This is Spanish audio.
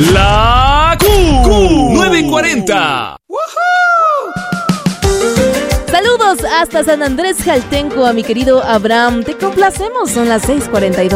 La Q940. Saludos hasta San Andrés Jaltenco a mi querido Abraham. Te complacemos, son las 6:42.